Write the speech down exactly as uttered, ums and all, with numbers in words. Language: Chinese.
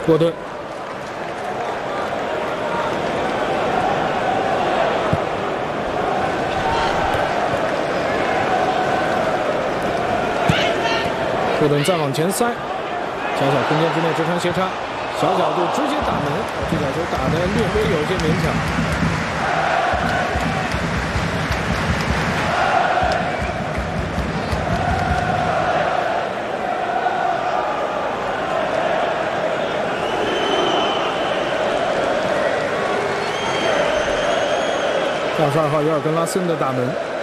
沃顿。 沃顿再往前塞，小小空间之内直传斜插，小角度直接打门，这脚球打得略微有些勉强。二十二号尤尔根拉森的打门。